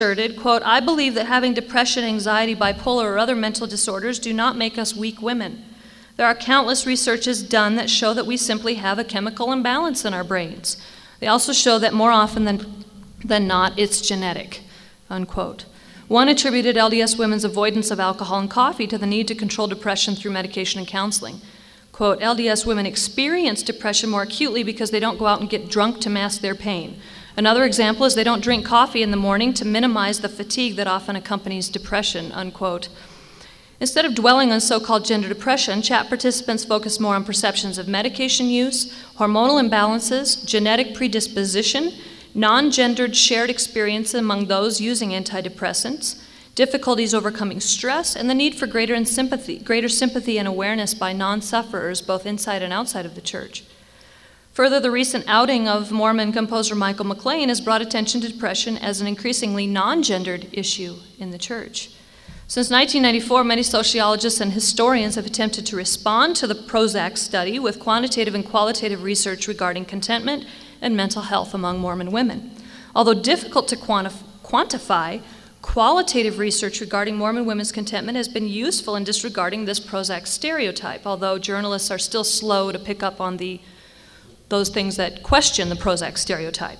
asserted, quote, "I believe that having depression, anxiety, bipolar, or other mental disorders do not make us weak women. There are countless researches done that show that we simply have a chemical imbalance in our brains. They also show that more often than not, it's genetic," unquote. One attributed LDS women's avoidance of alcohol and coffee to the need to control depression through medication and counseling. Quote, "LDS women experience depression more acutely because they don't go out and get drunk to mask their pain. Another example is they don't drink coffee in the morning to minimize the fatigue that often accompanies depression," unquote. Instead of dwelling on so-called gender depression, chat participants focused more on perceptions of medication use, hormonal imbalances, genetic predisposition, non-gendered shared experience among those using antidepressants, difficulties overcoming stress, and the need for greater sympathy and awareness by non-sufferers, both inside and outside of the church. Further, the recent outing of Mormon composer Michael McLean has brought attention to depression as an increasingly non-gendered issue in the church. Since 1994, many sociologists and historians have attempted to respond to the Prozac study with quantitative and qualitative research regarding contentment and mental health among Mormon women. Although difficult to quantify, qualitative research regarding Mormon women's contentment has been useful in disregarding this Prozac stereotype, although journalists are still slow to pick up on those things that question the Prozac stereotype.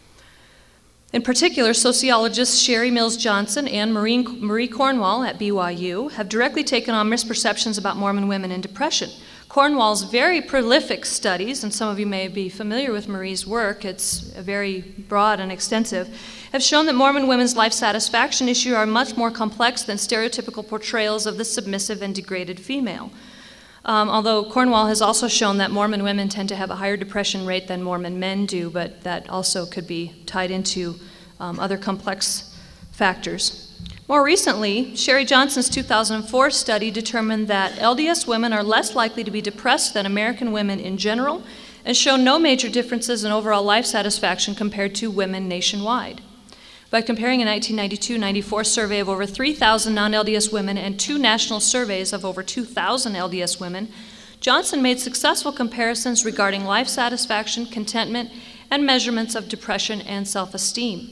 In particular, sociologists Sherry Mills Johnson and Marie Cornwall at BYU have directly taken on misperceptions about Mormon women and depression. Cornwall's very prolific studies, and some of you may be familiar with Marie's work, it's very broad and extensive, have shown that Mormon women's life satisfaction issues are much more complex than stereotypical portrayals of the submissive and degraded female. Although Cornwall has also shown that Mormon women tend to have a higher depression rate than Mormon men do, but that also could be tied into other complex factors. More recently, Sherry Johnson's 2004 study determined that LDS women are less likely to be depressed than American women in general and show no major differences in overall life satisfaction compared to women nationwide. By comparing a 1992-94 survey of over 3,000 non-LDS women and two national surveys of over 2,000 LDS women, Johnson made successful comparisons regarding life satisfaction, contentment, and measurements of depression and self-esteem.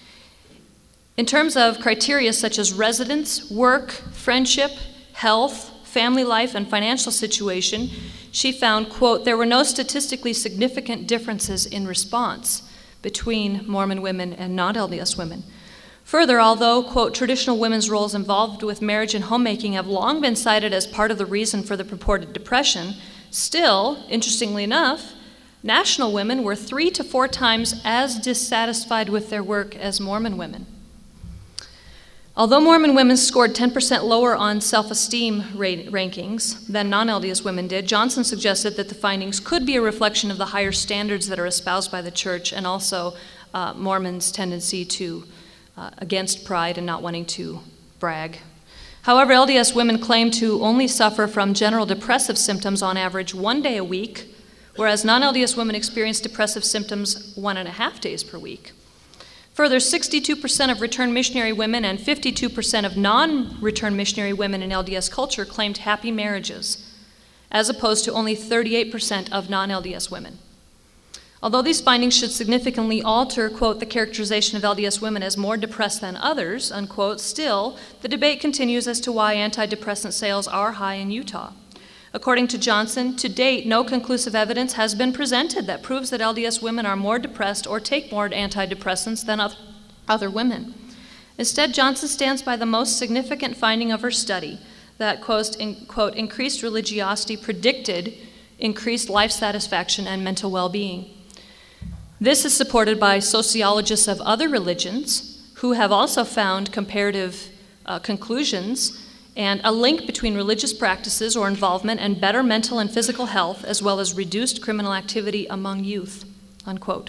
In terms of criteria such as residence, work, friendship, health, family life, and financial situation, she found, quote, "There were no statistically significant differences in response between Mormon women and non-LDS women." Further, although, quote, "traditional women's roles involved with marriage and homemaking have long been cited as part of the reason for the purported depression, still, interestingly enough, national women were 3 to 4 times as dissatisfied with their work as Mormon women." Although Mormon women scored 10% lower on self-esteem rankings than non-LDS women did, Johnson suggested that the findings could be a reflection of the higher standards that are espoused by the church and also Mormons' tendency to against pride and not wanting to brag. However, LDS women claim to only suffer from general depressive symptoms on average 1 day a week, whereas non-LDS women experience depressive symptoms 1.5 days per week. Further, 62% of returned missionary women and 52% of non-returned missionary women in LDS culture claimed happy marriages, as opposed to only 38% of non-LDS women. Although these findings should significantly alter, quote, "the characterization of LDS women as more depressed than others," unquote, still, the debate continues as to why antidepressant sales are high in Utah. According to Johnson, to date, no conclusive evidence has been presented that proves that LDS women are more depressed or take more antidepressants than other women. Instead, Johnson stands by the most significant finding of her study, that, quote, "increased religiosity predicted increased life satisfaction and mental well-being." This is supported by sociologists of other religions who have also found comparative conclusions and a link between religious practices or involvement and better mental and physical health, as well as reduced criminal activity among youth, unquote.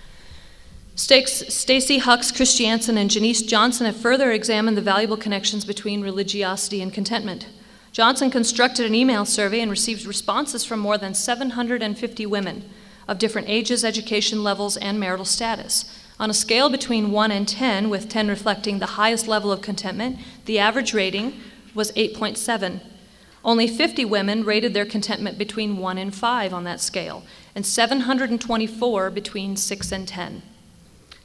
Stacy Hucks Christiansen and Janice Johnson have further examined the valuable connections between religiosity and contentment. Johnson constructed an email survey and received responses from more than 750 women of different ages, education levels, and marital status. On a scale between 1 and 10, with 10 reflecting the highest level of contentment, the average rating was 8.7. Only 50 women rated their contentment between 1 and 5 on that scale, and 724 between 6 and 10.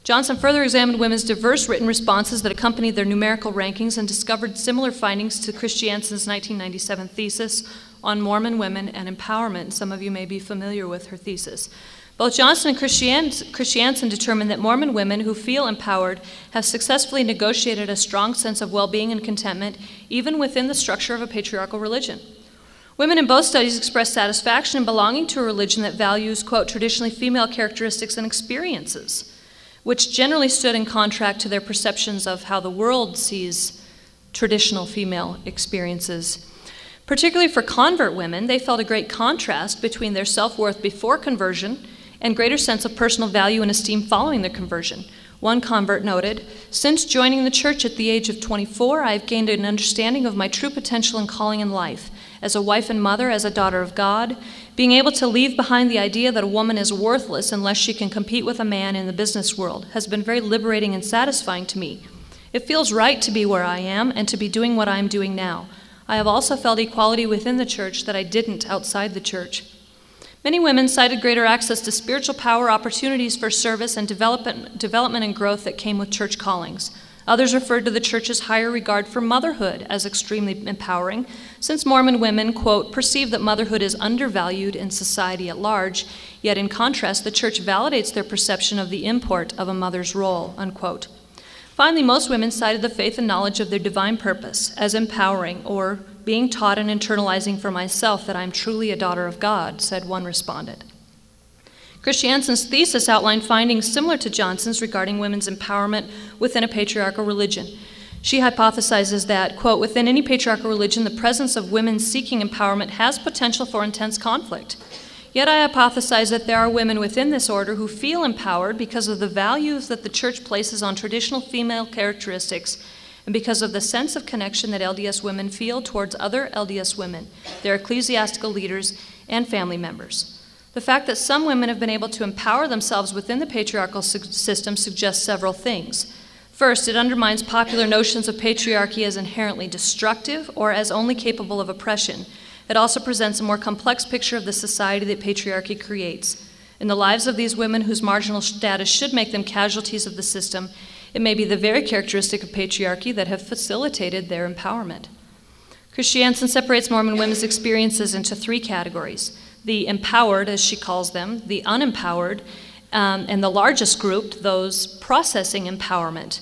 Johnson further examined women's diverse written responses that accompanied their numerical rankings and discovered similar findings to Christiansen's 1997 thesis on Mormon women and empowerment. Some of you may be familiar with her thesis. Both Johnson and Christiansen determined that Mormon women who feel empowered have successfully negotiated a strong sense of well-being and contentment, even within the structure of a patriarchal religion. Women in both studies expressed satisfaction in belonging to a religion that values, quote, traditionally female characteristics and experiences, which generally stood in contrast to their perceptions of how the world sees traditional female experiences. Particularly for convert women, they felt a great contrast between their self-worth before conversion and greater sense of personal value and esteem following their conversion. One convert noted, "Since joining the church at the age of 24, I have gained an understanding of my true potential and calling in life. As a wife and mother, as a daughter of God, being able to leave behind the idea that a woman is worthless unless she can compete with a man in the business world has been very liberating and satisfying to me. It feels right to be where I am and to be doing what I am doing now. I have also felt equality within the church that I didn't outside the church." Many women cited greater access to spiritual power, opportunities for service, and development and growth that came with church callings. Others referred to the church's higher regard for motherhood as extremely empowering, since Mormon women, quote, perceive that motherhood is undervalued in society at large, yet in contrast, the church validates their perception of the import of a mother's role, unquote. Finally, most women cited the faith and knowledge of their divine purpose as empowering, or being taught and internalizing for myself that I am truly a daughter of God, said one respondent. Christiansen's thesis outlined findings similar to Johnson's regarding women's empowerment within a patriarchal religion. She hypothesizes that, quote, within any patriarchal religion, the presence of women seeking empowerment has potential for intense conflict. Yet I hypothesize that there are women within this order who feel empowered because of the values that the church places on traditional female characteristics and because of the sense of connection that LDS women feel towards other LDS women, their ecclesiastical leaders, and family members. The fact that some women have been able to empower themselves within the patriarchal system suggests several things. First, it undermines popular notions of patriarchy as inherently destructive or as only capable of oppression. It also presents a more complex picture of the society that patriarchy creates. In the lives of these women whose marginal status should make them casualties of the system, it may be the very characteristic of patriarchy that have facilitated their empowerment. Christiansen separates Mormon women's experiences into three categories: the empowered, as she calls them, the unempowered, and the largest group, those processing empowerment.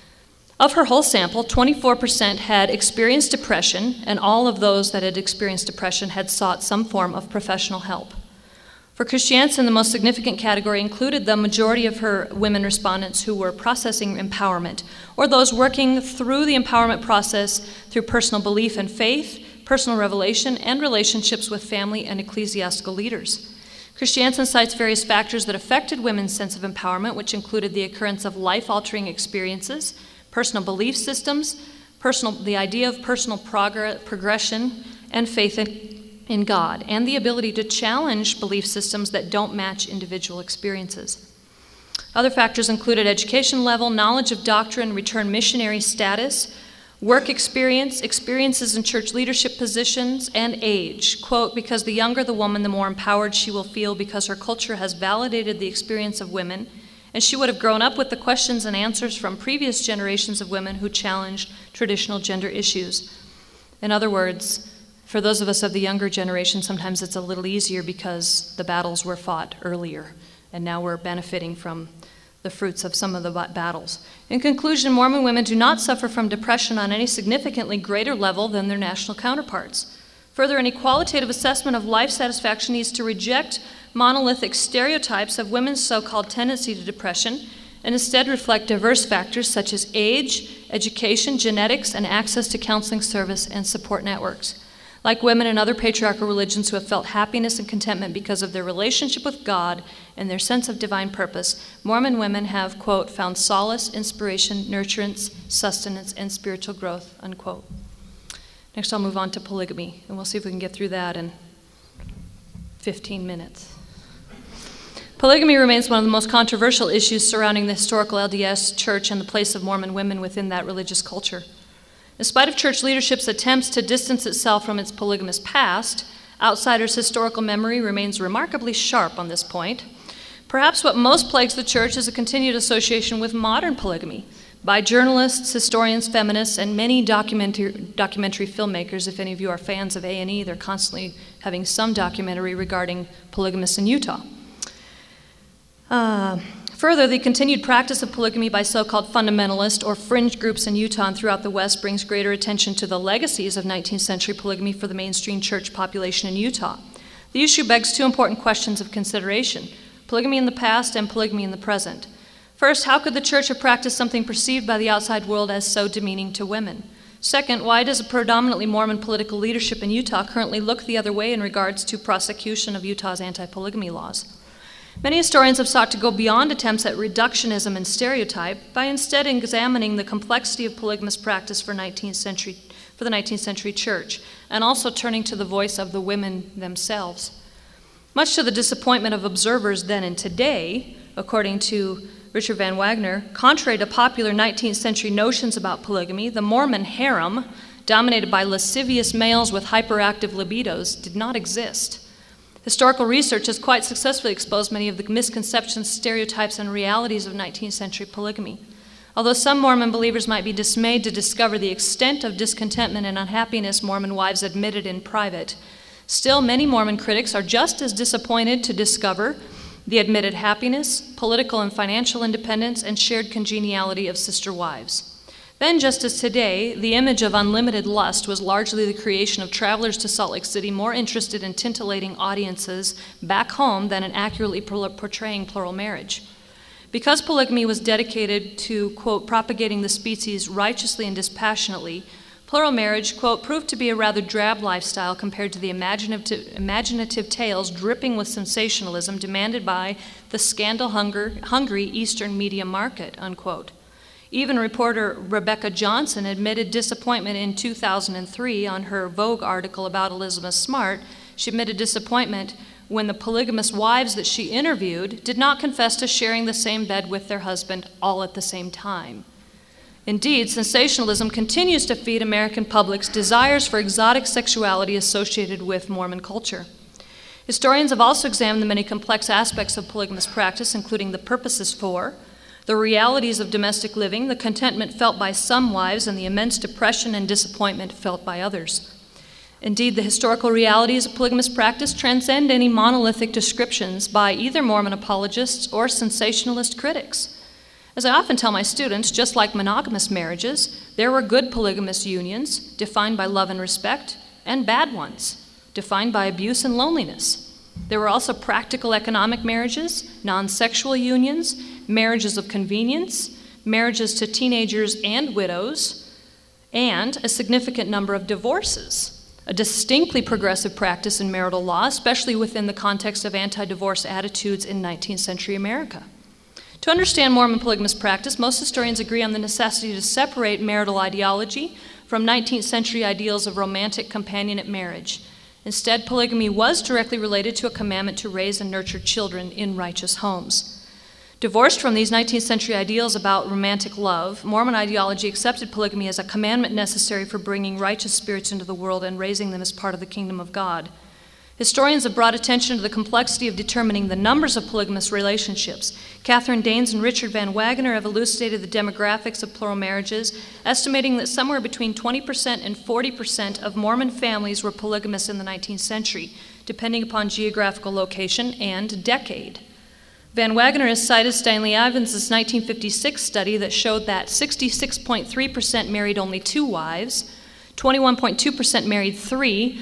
Of her whole sample, 24% had experienced depression, and all of those that had experienced depression had sought some form of professional help. For Christiansen, the most significant category included the majority of her women respondents who were processing empowerment, or those working through the empowerment process through personal belief and faith, personal revelation, and relationships with family and ecclesiastical leaders. Christiansen cites various factors that affected women's sense of empowerment, which included the occurrence of life-altering experiences, personal belief systems, the idea of personal progression, and faith in God, and the ability to challenge belief systems that don't match individual experiences. Other factors included education level, knowledge of doctrine, return missionary status, work experience, experiences in church leadership positions, and age. Quote, because the younger the woman, the more empowered she will feel because her culture has validated the experience of women, and she would have grown up with the questions and answers from previous generations of women who challenged traditional gender issues. In other words, for those of us of the younger generation, sometimes it's a little easier because the battles were fought earlier, and now we're benefiting from the fruits of some of the battles. In conclusion, Mormon women do not suffer from depression on any significantly greater level than their national counterparts. Further, any qualitative assessment of life satisfaction needs to reject monolithic stereotypes of women's so-called tendency to depression and instead reflect diverse factors such as age, education, genetics, and access to counseling service and support networks. Like women in other patriarchal religions who have felt happiness and contentment because of their relationship with God and their sense of divine purpose, Mormon women have, quote, found solace, inspiration, nurturance, sustenance, and spiritual growth, unquote. Next, I'll move on to polygamy, and we'll see if we can get through that in 15 minutes. Polygamy remains one of the most controversial issues surrounding the historical LDS Church and the place of Mormon women within that religious culture. In spite of church leadership's attempts to distance itself from its polygamous past, outsiders' historical memory remains remarkably sharp on this point. Perhaps what most plagues the church is a continued association with modern polygamy by journalists, historians, feminists, and many documentary filmmakers. If any of you are fans of A&E, they're constantly having some documentary regarding polygamists in Utah. Further, the continued practice of polygamy by so-called fundamentalist or fringe groups in Utah and throughout the West brings greater attention to the legacies of 19th century polygamy for the mainstream church population in Utah. The issue begs two important questions of consideration: polygamy in the past and polygamy in the present. First, how could the church have practiced something perceived by the outside world as so demeaning to women? Second, why does a predominantly Mormon political leadership in Utah currently look the other way in regards to prosecution of Utah's anti-polygamy laws? Many historians have sought to go beyond attempts at reductionism and stereotype by instead examining the complexity of polygamous practice for the 19th century church, and also turning to the voice of the women themselves. Much to the disappointment of observers then and today, according to Richard Van Wagner, contrary to popular 19th century notions about polygamy, the Mormon harem, dominated by lascivious males with hyperactive libidos, did not exist. Historical research has quite successfully exposed many of the misconceptions, stereotypes, and realities of 19th century polygamy. Although some Mormon believers might be dismayed to discover the extent of discontentment and unhappiness Mormon wives admitted in private, still many Mormon critics are just as disappointed to discover the admitted happiness, political and financial independence, and shared congeniality of sister wives. Then, just as today, the image of unlimited lust was largely the creation of travelers to Salt Lake City more interested in titillating audiences back home than in accurately portraying plural marriage. Because polygamy was dedicated to, quote, propagating the species righteously and dispassionately, plural marriage, quote, proved to be a rather drab lifestyle compared to the imaginative tales dripping with sensationalism demanded by the scandal-hungry Eastern media market, unquote. Even reporter Rebecca Johnson admitted disappointment in 2003 on her Vogue article about Elizabeth Smart. She admitted disappointment when the polygamous wives that she interviewed did not confess to sharing the same bed with their husband all at the same time. Indeed, sensationalism continues to feed American public's desires for exotic sexuality associated with Mormon culture. Historians have also examined the many complex aspects of polygamous practice, including the purposes for, the realities of domestic living, the contentment felt by some wives, and the immense depression and disappointment felt by others. Indeed, the historical realities of polygamous practice transcend any monolithic descriptions by either Mormon apologists or sensationalist critics. As I often tell my students, just like monogamous marriages, there were good polygamous unions, defined by love and respect, and bad ones, defined by abuse and loneliness. There were also practical economic marriages, non-sexual unions, marriages of convenience, marriages to teenagers and widows, and a significant number of divorces, a distinctly progressive practice in marital law, especially within the context of anti-divorce attitudes in 19th century America. To understand Mormon polygamous practice, most historians agree on the necessity to separate marital ideology from 19th century ideals of romantic companionate marriage. Instead, polygamy was directly related to a commandment to raise and nurture children in righteous homes. Divorced from these 19th century ideals about romantic love, Mormon ideology accepted polygamy as a commandment necessary for bringing righteous spirits into the world and raising them as part of the kingdom of God. Historians have brought attention to the complexity of determining the numbers of polygamous relationships. Catherine Danes and Richard Van Wagner have elucidated the demographics of plural marriages, estimating that somewhere between 20% and 40% of Mormon families were polygamous in the 19th century, depending upon geographical location and decade. Van Wagner has cited Stanley Ivins' 1956 study that showed that 66.3% married only 2 wives, 21.2% married 3,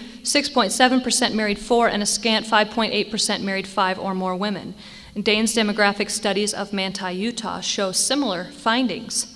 6.7% married 4, and a scant 5.8% married 5 or more women. And Dane's demographic studies of Manti, Utah show similar findings.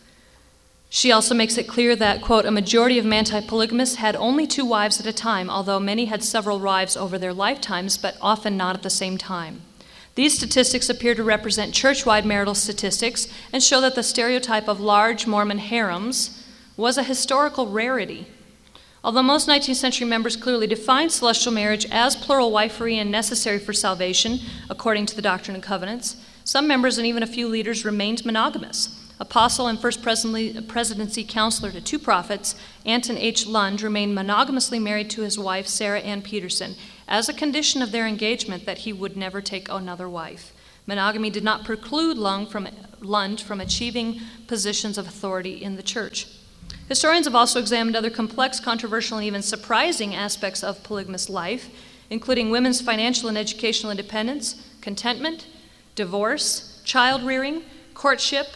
She also makes it clear that, quote, a majority of Manti polygamists had only 2 wives at a time, although many had several wives over their lifetimes, but often not at the same time. These statistics appear to represent church-wide marital statistics and show that the stereotype of large Mormon harems was a historical rarity. Although most 19th century members clearly defined celestial marriage as plural wifery and necessary for salvation, according to the Doctrine and Covenants, some members and even a few leaders remained monogamous. Apostle and First Presidency counselor to 2 prophets, Anton H. Lund, remained monogamously married to his wife, Sarah Ann Peterson, as a condition of their engagement that he would never take another wife. Monogamy did not preclude Lund from achieving positions of authority in the church. Historians have also examined other complex, controversial, and even surprising aspects of polygamous life, including women's financial and educational independence, contentment, divorce, child-rearing, courtship,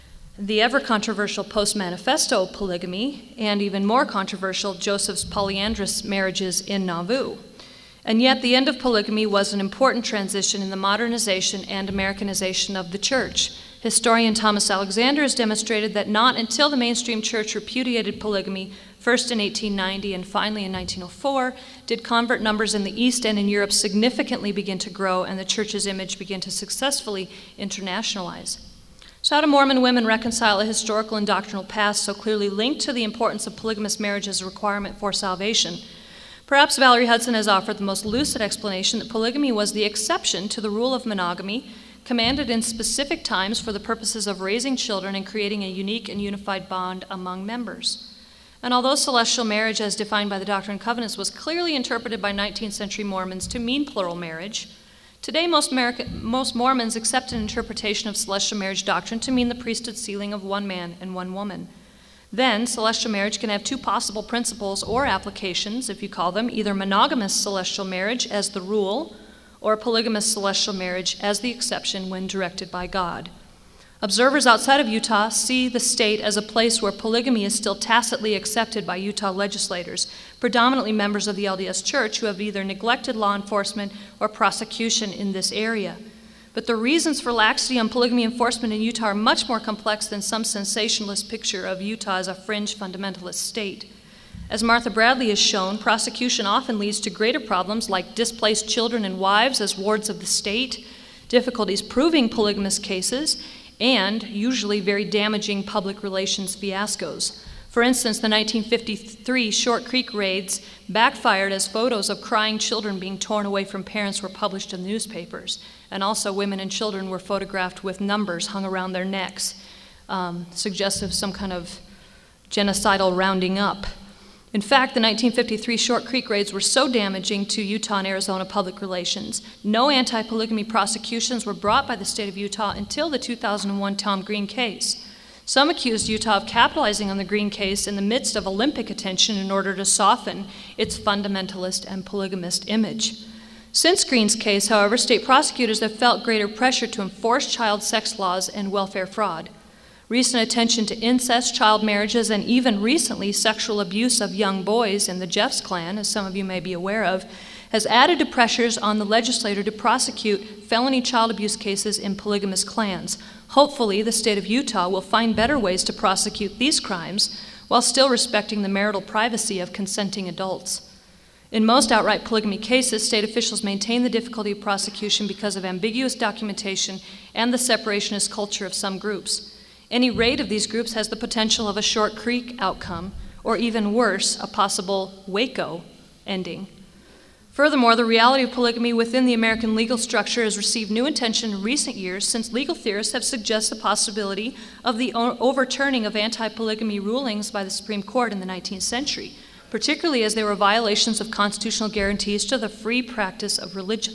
the ever-controversial post-manifesto polygamy, and even more controversial, Joseph's polyandrous marriages in Nauvoo. And yet, the end of polygamy was an important transition in the modernization and Americanization of the church. Historian Thomas Alexander has demonstrated that not until the mainstream church repudiated polygamy, first in 1890 and finally in 1904, did convert numbers in the East and in Europe significantly begin to grow and the church's image begin to successfully internationalize. So how do Mormon women reconcile a historical and doctrinal past so clearly linked to the importance of polygamous marriage as a requirement for salvation? Perhaps Valerie Hudson has offered the most lucid explanation that polygamy was the exception to the rule of monogamy, commanded in specific times for the purposes of raising children and creating a unique and unified bond among members. And although celestial marriage, as defined by the Doctrine and Covenants, was clearly interpreted by 19th century Mormons to mean plural marriage, today most Mormons accept an interpretation of celestial marriage doctrine to mean the priesthood sealing of one man and one woman. Then, celestial marriage can have two possible principles or applications, if you call them, either monogamous celestial marriage as the rule, or polygamous celestial marriage as the exception when directed by God. Observers outside of Utah see the state as a place where polygamy is still tacitly accepted by Utah legislators, predominantly members of the LDS Church who have either neglected law enforcement or prosecution in this area. But the reasons for laxity on polygamy enforcement in Utah are much more complex than some sensationalist picture of Utah as a fringe fundamentalist state. As Martha Bradley has shown, prosecution often leads to greater problems like displaced children and wives as wards of the state, difficulties proving polygamous cases, and usually very damaging public relations fiascos. For instance, the 1953 Short Creek raids backfired as photos of crying children being torn away from parents were published in the newspapers, and also women and children were photographed with numbers hung around their necks, suggestive of some kind of genocidal rounding up. In fact, the 1953 Short Creek raids were so damaging to Utah and Arizona public relations, no anti-polygamy prosecutions were brought by the state of Utah until the 2001 Tom Green case. Some accused Utah of capitalizing on the Green case in the midst of Olympic attention in order to soften its fundamentalist and polygamist image. Since Green's case, however, state prosecutors have felt greater pressure to enforce child sex laws and welfare fraud. Recent attention to incest, child marriages, and even recently sexual abuse of young boys in the Jeffs clan, as some of you may be aware of, has added to pressures on the legislature to prosecute felony child abuse cases in polygamous clans. Hopefully, the state of Utah will find better ways to prosecute these crimes while still respecting the marital privacy of consenting adults. In most outright polygamy cases, state officials maintain the difficulty of prosecution because of ambiguous documentation and the separationist culture of some groups. Any raid of these groups has the potential of a Short Creek outcome, or even worse, a possible Waco ending. Furthermore, the reality of polygamy within the American legal structure has received new attention in recent years since legal theorists have suggested the possibility of the overturning of anti-polygamy rulings by the Supreme Court in the 19th century, particularly as they were violations of constitutional guarantees to the free practice of religion.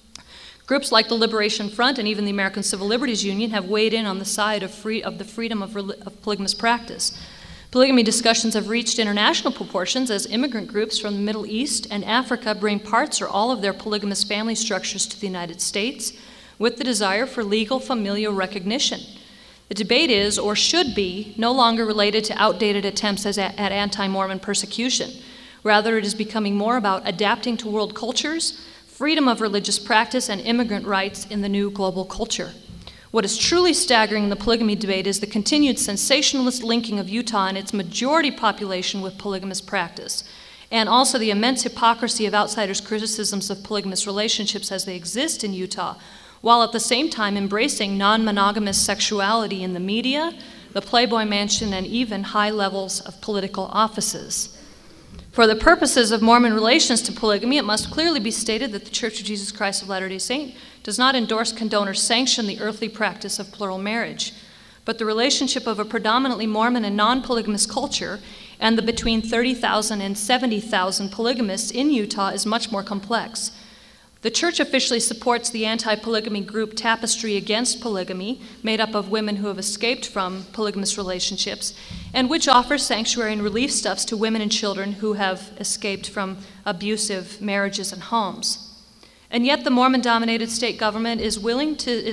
Groups like the Liberation Front and even the American Civil Liberties Union have weighed in on the side of the freedom of polygamous practice. Polygamy discussions have reached international proportions as immigrant groups from the Middle East and Africa bring parts or all of their polygamous family structures to the United States with the desire for legal familial recognition. The debate is, or should be, no longer related to outdated attempts at anti-Mormon persecution. Rather, it is becoming more about adapting to world cultures, freedom of religious practice, and immigrant rights in the new global culture. What is truly staggering in the polygamy debate is the continued sensationalist linking of Utah and its majority population with polygamous practice, and also the immense hypocrisy of outsiders' criticisms of polygamous relationships as they exist in Utah, while at the same time embracing non-monogamous sexuality in the media, the Playboy Mansion, and even high levels of political offices. For the purposes of Mormon relations to polygamy, it must clearly be stated that the Church of Jesus Christ of Latter-day Saints does not endorse, condone, or sanction the earthly practice of plural marriage. But the relationship of a predominantly Mormon and non-polygamous culture and the between 30,000 and 70,000 polygamists in Utah is much more complex. The church officially supports the anti-polygamy group Tapestry Against Polygamy, made up of women who have escaped from polygamous relationships, and which offers sanctuary and relief stuffs to women and children who have escaped from abusive marriages and homes. And yet the Mormon-dominated state government is willing to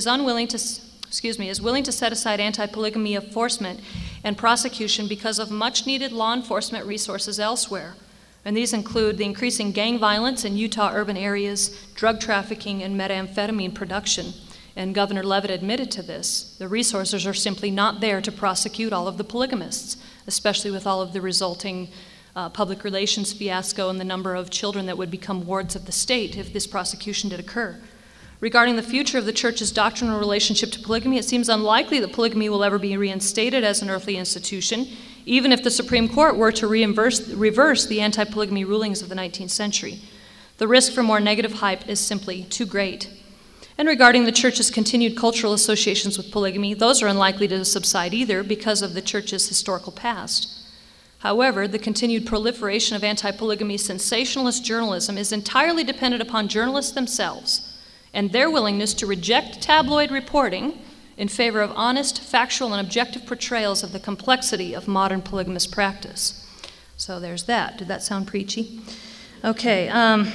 set aside anti-polygamy enforcement and prosecution because of much-needed law enforcement resources elsewhere. And these include the increasing gang violence in Utah urban areas, drug trafficking, and methamphetamine production. And Governor Leavitt admitted to this. The resources are simply not there to prosecute all of the polygamists, especially with all of the resulting public relations fiasco and the number of children that would become wards of the state if this prosecution did occur. Regarding the future of the church's doctrinal relationship to polygamy, it seems unlikely that polygamy will ever be reinstated as an earthly institution, even if the Supreme Court were to reverse the anti-polygamy rulings of the 19th century. The risk for more negative hype is simply too great. And regarding the church's continued cultural associations with polygamy, those are unlikely to subside either because of the church's historical past. However, the continued proliferation of anti-polygamy sensationalist journalism is entirely dependent upon journalists themselves and their willingness to reject tabloid reporting in favor of honest, factual, and objective portrayals of the complexity of modern polygamous practice. So there's that. Did that sound preachy? Okay. I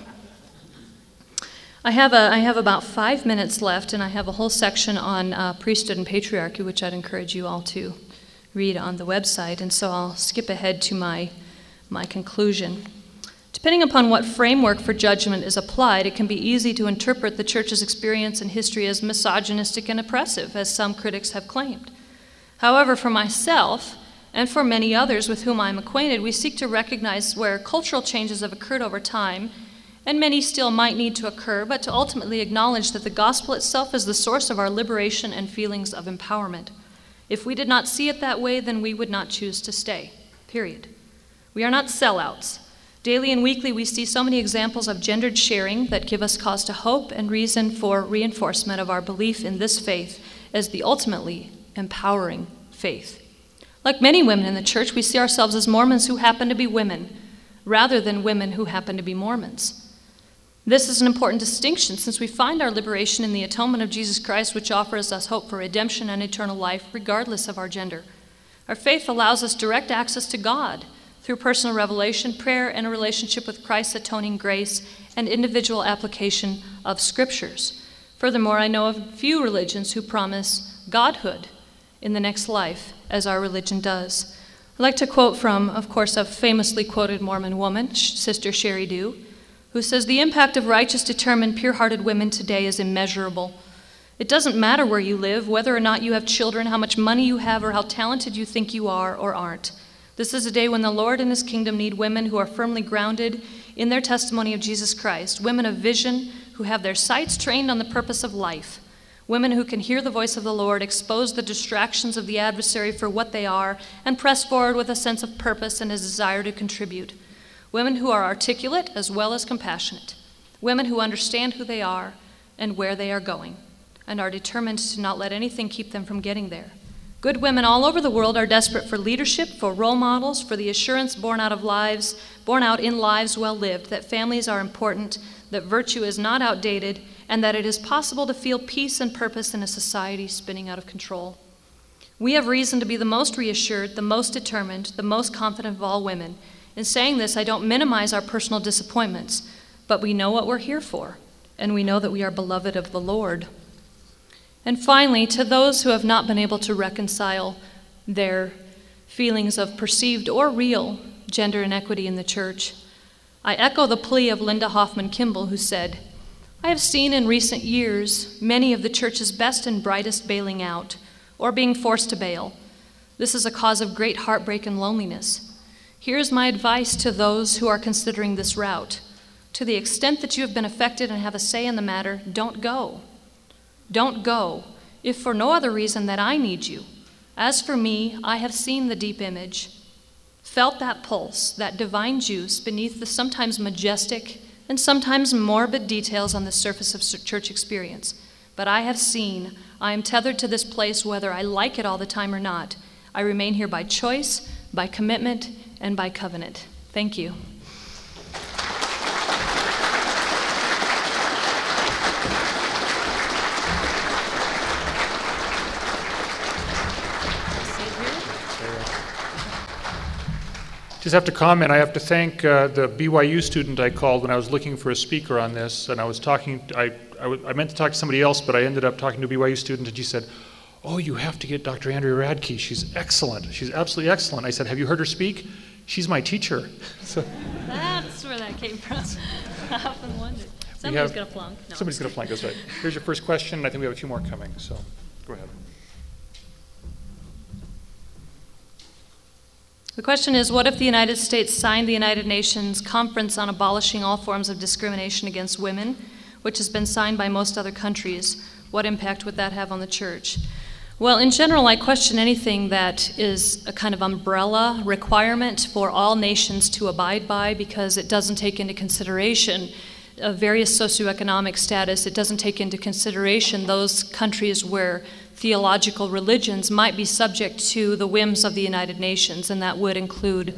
have about 5 minutes left, and I have a whole section on priesthood and patriarchy, which I'd encourage you all to read on the website, and so I'll skip ahead to my conclusion. Depending upon what framework for judgment is applied, it can be easy to interpret the church's experience and history as misogynistic and oppressive, as some critics have claimed. However, for myself, and for many others with whom I am acquainted, we seek to recognize where cultural changes have occurred over time, and many still might need to occur, but to ultimately acknowledge that the gospel itself is the source of our liberation and feelings of empowerment. If we did not see it that way, then we would not choose to stay, period. We are not sellouts. Daily and weekly, we see so many examples of gendered sharing that give us cause to hope and reason for reinforcement of our belief in this faith as the ultimately empowering faith. Like many women in the church, we see ourselves as Mormons who happen to be women, rather than women who happen to be Mormons. This is an important distinction since we find our liberation in the atonement of Jesus Christ, which offers us hope for redemption and eternal life regardless of our gender. Our faith allows us direct access to God through personal revelation, prayer, and a relationship with Christ's atoning grace and individual application of scriptures. Furthermore, I know of few religions who promise godhood in the next life as our religion does. I'd like to quote from, of course, a famously quoted Mormon woman, Sister Sherry Dew, who says, "The impact of righteous, determined, pure-hearted women today is immeasurable. It doesn't matter where you live, whether or not you have children, how much money you have, or how talented you think you are or aren't. This is a day when the Lord and his kingdom need women who are firmly grounded in their testimony of Jesus Christ, women of vision who have their sights trained on the purpose of life, women who can hear the voice of the Lord, expose the distractions of the adversary for what they are, and press forward with a sense of purpose and a desire to contribute. Women who are articulate as well as compassionate, women who understand who they are and where they are going, and are determined to not let anything keep them from getting there. Good women all over the world are desperate for leadership, for role models, for the assurance born out in lives well lived, that families are important, that virtue is not outdated, and that it is possible to feel peace and purpose in a society spinning out of control. We have reason to be the most reassured, the most determined, the most confident of all women. In saying this, I don't minimize our personal disappointments, but we know what we're here for, and we know that we are beloved of the Lord." And finally, to those who have not been able to reconcile their feelings of perceived or real gender inequity in the church, I echo the plea of Linda Hoffman Kimball, who said, "I have seen in recent years many of the church's best and brightest bailing out, or being forced to bail. This is a cause of great heartbreak and loneliness. Here's my advice to those who are considering this route. To the extent that you have been affected and have a say in the matter, don't go. Don't go, if for no other reason that I need you. As for me, I have seen the deep image, felt that pulse, that divine juice beneath the sometimes majestic and sometimes morbid details on the surface of church experience. But I have seen, I am tethered to this place whether I like it all the time or not. I remain here by choice, by commitment, and by covenant." Thank you. Just have to comment. I have to thank the BYU student I called when I was looking for a speaker on this, and I was talking. I meant to talk to somebody else, but I ended up talking to a BYU student, and she said, "Oh, you have to get Dr. Andrea Radke. She's excellent. She's absolutely excellent." I said, "Have you heard her speak? She's my teacher." So that's where that came from. I often wondered. Somebody's going to flunk. No. Somebody's going to flunk. That's right. Here's your first question, and I think we have a few more coming. So go ahead. The question is, what if the United States signed the United Nations Conference on Abolishing All Forms of Discrimination Against Women, which has been signed by most other countries? What impact would that have on the church? Well, in general, I question anything that is a kind of umbrella requirement for all nations to abide by, because it doesn't take into consideration various socioeconomic status. It doesn't take into consideration those countries where theological religions might be subject to the whims of the United Nations, and that would include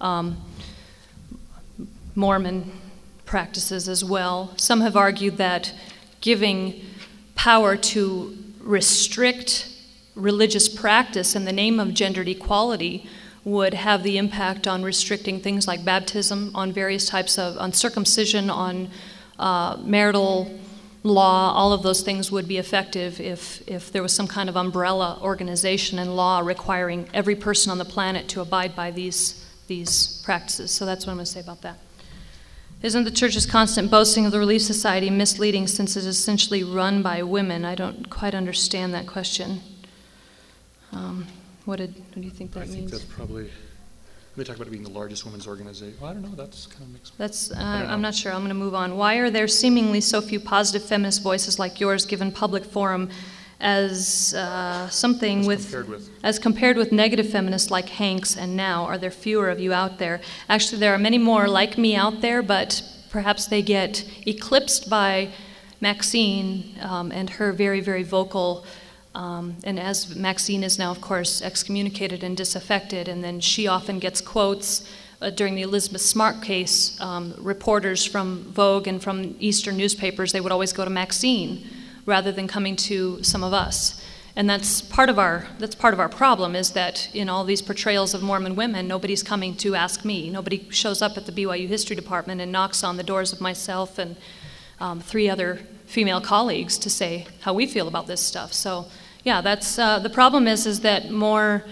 Mormon practices as well. Some have argued that giving power to restrict religious practice in the name of gendered equality would have the impact on restricting things like baptism, on various types of, on circumcision, on marital law. All of those things would be effective if there was some kind of umbrella organization and law requiring every person on the planet to abide by these practices. So that's what I'm going to say about that. Isn't the church's constant boasting of the Relief Society misleading, since it is essentially run by women? I don't quite understand that question. What do you think that means? I think that's probably, they talk about it being the largest women's organization. Well, I don't know, that's kind of mixed. That's, I'm not sure, I'm going to move on. Why are there seemingly so few positive feminist voices like yours given public forum as something as compared with negative feminists like Hanks and Now? Are there fewer of you out there? Actually, there are many more like me out there, but perhaps they get eclipsed by Maxine and her very, very vocal. And as Maxine is now, of course, excommunicated and disaffected, and then she often gets quotes during the Elizabeth Smart case. Reporters from Vogue and from Eastern newspapers, they would always go to Maxine rather than coming to some of us. And that's part of our problem, is that in all these portrayals of Mormon women, nobody's coming to ask me. Nobody shows up at the BYU History Department and knocks on the doors of myself and 3 other female colleagues to say how we feel about this stuff. So yeah, that's the problem is that more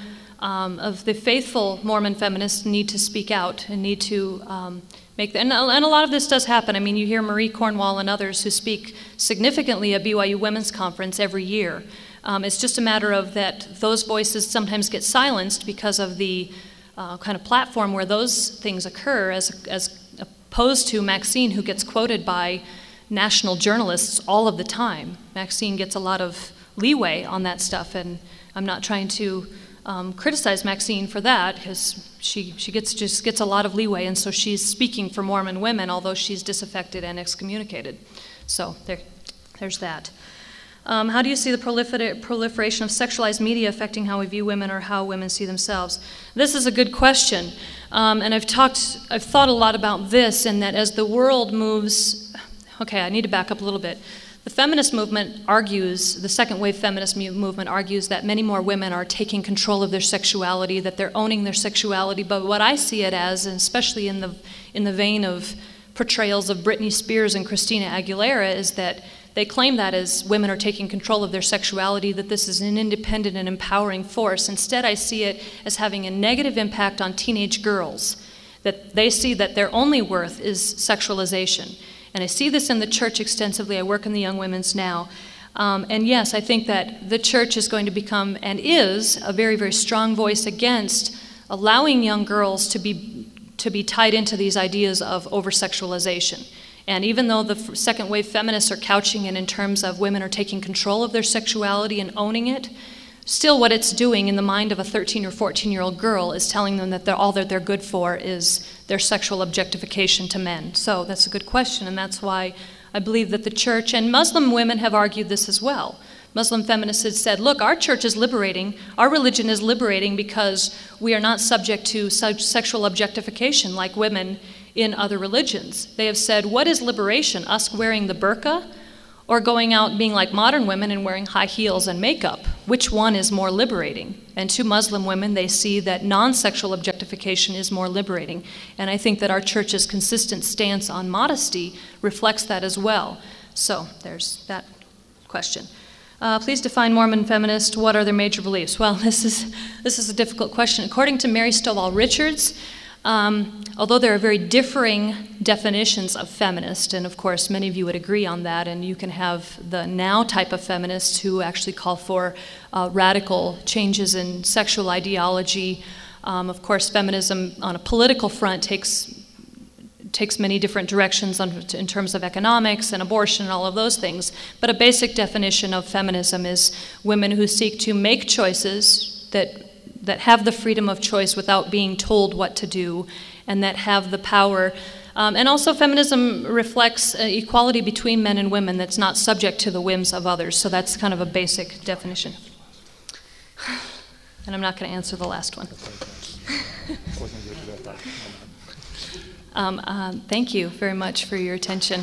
of the faithful Mormon feminists need to speak out and need to make and a lot of this does happen. I mean, you hear Marie Cornwall and others who speak significantly at BYU Women's Conference every year. It's just a matter of that those voices sometimes get silenced because of the kind of platform where those things occur, as opposed to Maxine, who gets quoted by national journalists all of the time. Maxine gets a lot of leeway on that stuff, and I'm not trying to criticize Maxine for that, because she just gets a lot of leeway, and so she's speaking for Mormon women, although she's disaffected and excommunicated. So there's that. How do you see the proliferation of sexualized media affecting how we view women or how women see themselves? This is a good question, and I've thought a lot about this, and that as the world moves. Okay, I need to back up a little bit. The feminist movement argues, the second wave feminist movement argues that many more women are taking control of their sexuality, that they're owning their sexuality. But what I see it as, and especially in the vein of portrayals of Britney Spears and Christina Aguilera, is that they claim that as women are taking control of their sexuality, that this is an independent and empowering force. Instead, I see it as having a negative impact on teenage girls, that they see that their only worth is sexualization. And I see this in the church extensively. I work in the Young Women's now. And yes, I think that the church is going to become, and is, a very, very strong voice against allowing young girls to be tied into these ideas of over-sexualization. And even though the second wave feminists are couching it in terms of women are taking control of their sexuality and owning it, still what it's doing in the mind of a 13 or 14-year-old girl is telling them that all that they're good for is their sexual objectification to men. So that's a good question, and that's why I believe that the church, and Muslim women have argued this as well. Muslim feminists have said, look, our church is liberating, our religion is liberating because we are not subject to sexual objectification like women in other religions. They have said, what is liberation? Us wearing the burqa? Or going out being like modern women and wearing high heels and makeup? which one is more liberating. And to Muslim women, they see that non-sexual objectification is more liberating. And I think that our church's consistent stance on modesty reflects that as well. So there's that question. Please define Mormon feminist. What are their major beliefs? Well, this is a difficult question. According to Mary Stovall Richards, although there are very differing definitions of feminist, and of course many of you would agree on that, and you can have the now type of feminists who actually call for radical changes in sexual ideology. Of course, feminism on a political front takes many different directions in terms of economics and abortion and all of those things. But a basic definition of feminism is women who seek to make choices that have the freedom of choice without being told what to do, and that have the power. And also feminism reflects equality between men and women that's not subject to the whims of others. So that's kind of a basic definition. And I'm not going to answer the last one. Thank you very much for your attention.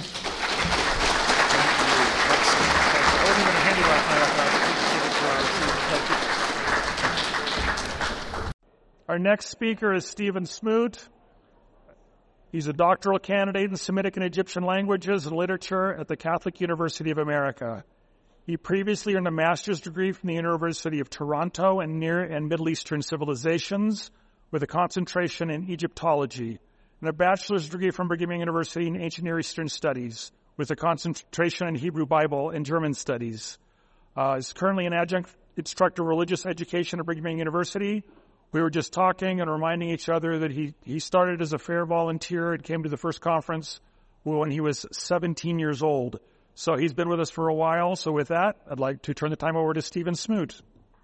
Our next speaker is Stephen Smoot. He's a doctoral candidate in Semitic and Egyptian languages and literature at the Catholic University of America. He previously earned a master's degree from the University of Toronto in Near and Middle Eastern civilizations with a concentration in Egyptology, and a bachelor's degree from Brigham Young University in Ancient Near Eastern Studies with a concentration in Hebrew Bible and German Studies. He's currently an adjunct instructor of religious education at Brigham Young University. We were just talking and reminding each other that he started as a fair volunteer and came to the first conference when he was 17 years old. So he's been with us for a while. So with that, I'd like to turn the time over to Stephen Smoot.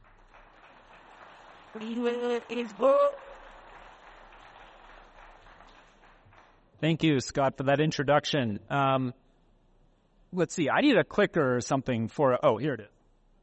Thank you, Scott, for that introduction. Let's see, I need a clicker or something here it is.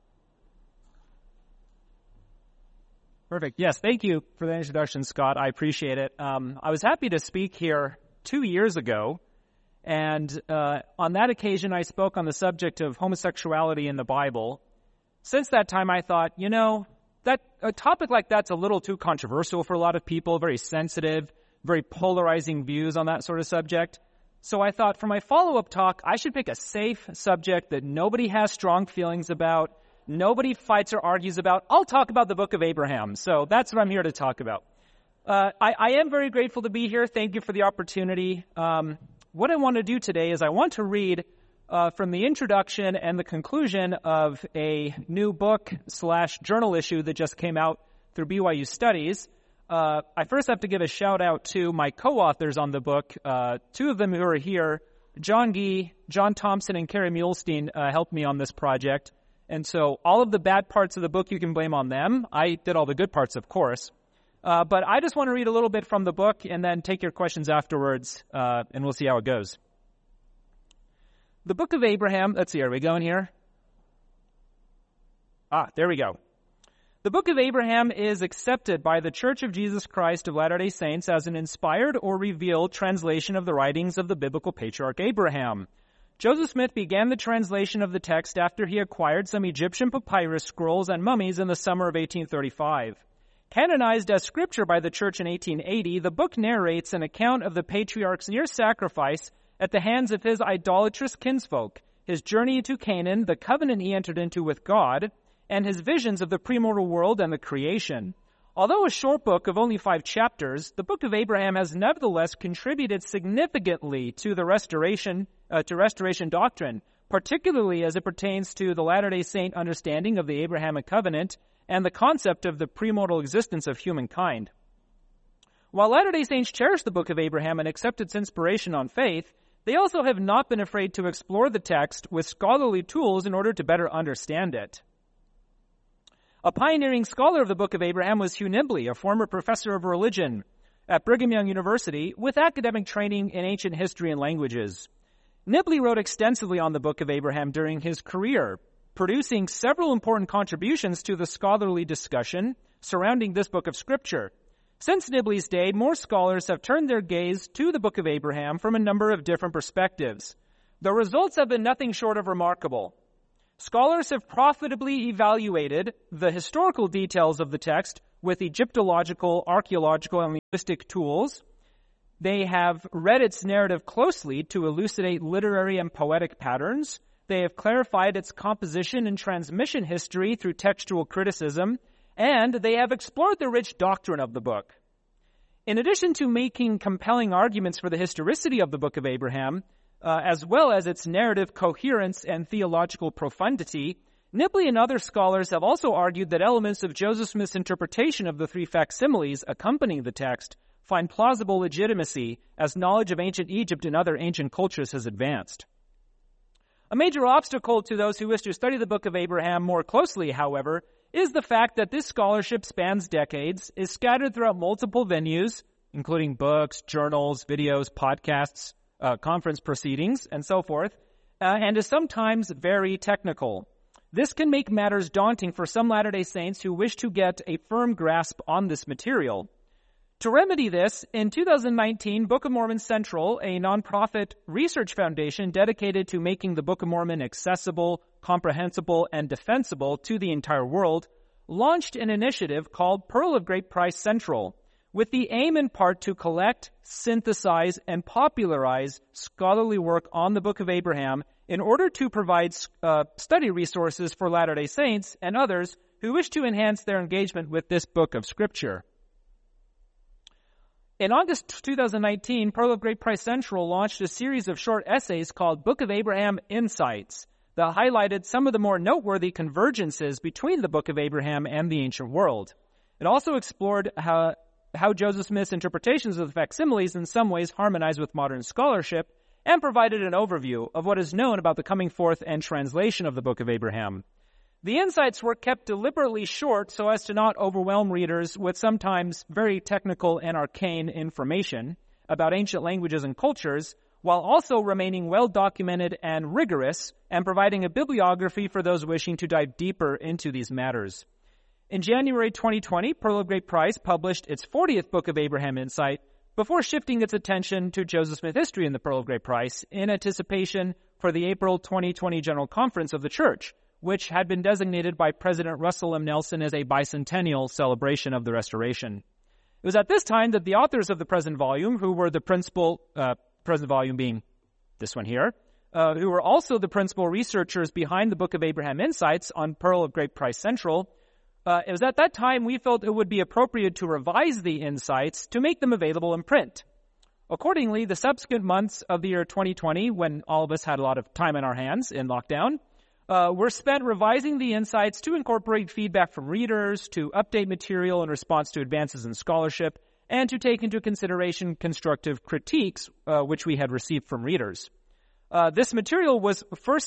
Perfect. Yes, thank you for the introduction, Scott. I appreciate it. I was happy to speak here 2 years ago, and on that occasion I spoke on the subject of homosexuality in the Bible. Since that time I thought, that a topic like that's a little too controversial for a lot of people, very sensitive, very polarizing views on that sort of subject. So I thought for my follow-up talk, I should pick a safe subject that nobody has strong feelings about, nobody fights or argues about. I'll talk about the Book of Abraham. So that's what I'm here to talk about. I am very grateful to be here. Thank you for the opportunity. What I want to do today is I want to read from the introduction and the conclusion of a new book/journal issue that just came out through BYU Studies. I first have to give a shout out to my co-authors on the book. Two of them who are here, John Gee, John Thompson, and Carrie Muhlstein helped me on this project. And so all of the bad parts of the book you can blame on them. I did all the good parts, of course. But I just want to read a little bit from the book and then take your questions afterwards, and we'll see how it goes. The Book of Abraham, let's see, are we going here? There we go. The Book of Abraham is accepted by the Church of Jesus Christ of Latter-day Saints as an inspired or revealed translation of the writings of the biblical patriarch Abraham. Joseph Smith began the translation of the text after he acquired some Egyptian papyrus scrolls and mummies in the summer of 1835. Canonized as scripture by the Church in 1880, the book narrates an account of the patriarch's near sacrifice at the hands of his idolatrous kinsfolk, his journey to Canaan, the covenant he entered into with God, and his visions of the premortal world and the creation. Although a short book of only 5 chapters, the Book of Abraham has nevertheless contributed significantly to the restoration doctrine, particularly as it pertains to the Latter-day Saint understanding of the Abrahamic covenant and the concept of the premortal existence of humankind. While Latter-day Saints cherish the Book of Abraham and accept its inspiration on faith, they also have not been afraid to explore the text with scholarly tools in order to better understand it. A pioneering scholar of the Book of Abraham was Hugh Nibley, a former professor of religion at Brigham Young University with academic training in ancient history and languages. Nibley wrote extensively on the Book of Abraham during his career, producing several important contributions to the scholarly discussion surrounding this book of Scripture. Since Nibley's day, more scholars have turned their gaze to the Book of Abraham from a number of different perspectives. The results have been nothing short of remarkable. Scholars have profitably evaluated the historical details of the text with Egyptological, archaeological, and linguistic tools. They have read its narrative closely to elucidate literary and poetic patterns. They have clarified its composition and transmission history through textual criticism, and they have explored the rich doctrine of the book. In addition to making compelling arguments for the historicity of the Book of Abraham, as well as its narrative coherence and theological profundity, Nibley and other scholars have also argued that elements of Joseph Smith's interpretation of the three facsimiles accompanying the text find plausible legitimacy as knowledge of ancient Egypt and other ancient cultures has advanced. A major obstacle to those who wish to study the Book of Abraham more closely, however, is the fact that this scholarship spans decades, is scattered throughout multiple venues, including books, journals, videos, podcasts, conference proceedings, and so forth, and is sometimes very technical. This can make matters daunting for some Latter-day Saints who wish to get a firm grasp on this material. To remedy this, in 2019, Book of Mormon Central, a nonprofit research foundation dedicated to making the Book of Mormon accessible, comprehensible, and defensible to the entire world, launched an initiative called Pearl of Great Price Central, with the aim in part to collect, synthesize, and popularize scholarly work on the Book of Abraham in order to provide study resources for Latter-day Saints and others who wish to enhance their engagement with this book of Scripture. In August 2019, Pearl of Great Price Central launched a series of short essays called Book of Abraham Insights that highlighted some of the more noteworthy convergences between the Book of Abraham and the ancient world. It also explored how Joseph Smith's interpretations of the facsimiles in some ways harmonize with modern scholarship, and provided an overview of what is known about the coming forth and translation of the Book of Abraham. The insights were kept deliberately short so as to not overwhelm readers with sometimes very technical and arcane information about ancient languages and cultures, while also remaining well-documented and rigorous and providing a bibliography for those wishing to dive deeper into these matters. In January 2020, Pearl of Great Price published its 40th Book of Abraham Insight before shifting its attention to Joseph Smith history in the Pearl of Great Price in anticipation for the April 2020 General Conference of the Church, which had been designated by President Russell M. Nelson as a bicentennial celebration of the Restoration. It was at this time that the authors of the present volume, who were the principal, present volume being this one here, who were also the principal researchers behind the Book of Abraham Insights on Pearl of Great Price Central, it was at that time we felt it would be appropriate to revise the insights to make them available in print. Accordingly, the subsequent months of the year 2020, when all of us had a lot of time on our hands in lockdown, were spent revising the insights to incorporate feedback from readers, to update material in response to advances in scholarship, and to take into consideration constructive critiques which we had received from readers. This material was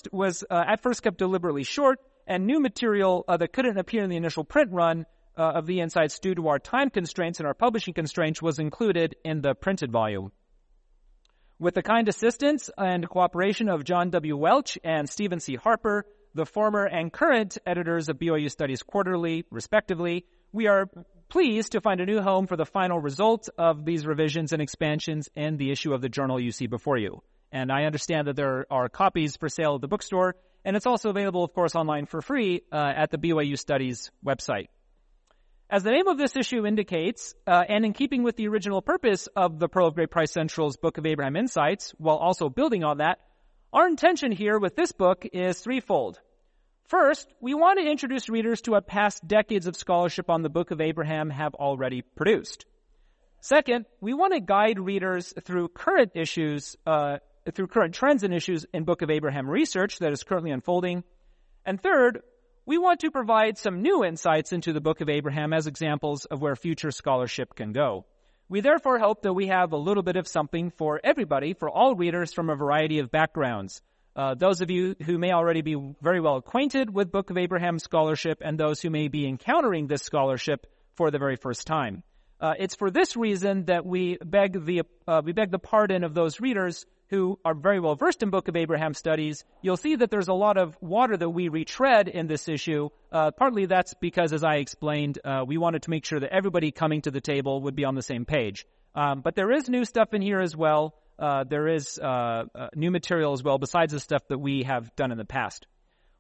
at first kept deliberately short, and new material that couldn't appear in the initial print run of the insights due to our time constraints and our publishing constraints was included in the printed volume. With the kind assistance and cooperation of John W. Welch and Stephen C. Harper, the former and current editors of BYU Studies Quarterly, respectively, we are pleased to find a new home for the final result of these revisions and expansions in the issue of the journal you see before you. And I understand that there are copies for sale at the bookstore, and it's also available, of course, online for free at the BYU Studies website. As the name of this issue indicates, and in keeping with the original purpose of the Pearl of Great Price Central's Book of Abraham Insights, while also building on that, our intention here with this book is threefold. First, we want to introduce readers to what past decades of scholarship on the Book of Abraham have already produced. Second, we want to guide readers through current issues, through current trends and issues in Book of Abraham research that is currently unfolding. And third, we want to provide some new insights into the Book of Abraham as examples of where future scholarship can go. We therefore hope that we have a little bit of something for everybody, for all readers from a variety of backgrounds. Those of you who may already be very well acquainted with Book of Abraham scholarship and those who may be encountering this scholarship for the very first time. It's for this reason that we beg the pardon of those readers who are very well versed in Book of Abraham studies. You'll see that there's a lot of water that we retread in this issue. Partly that's because, as I explained, we wanted to make sure that everybody coming to the table would be on the same page. But there is new stuff in here as well. There is new material as well besides the stuff that we have done in the past.